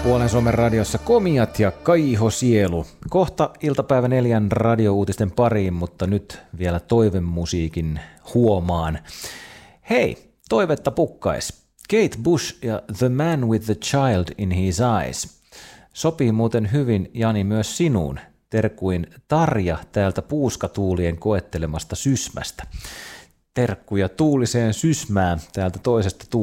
Puolen Suomen radiossa Komiat ja Kaiho Sielu. Kohta iltapäivä 4 radiouutisten pariin, mutta nyt vielä toivemusiikin huomaan. Hei, toivetta pukkais. Kate Bush ja The Man with the Child in His Eyes. Sopii muuten hyvin, Jani, myös sinuun. Terkkuin Tarja täältä puuskatuulien koettelemasta Sysmästä. Terkkuja tuuliseen Sysmään täältä toisesta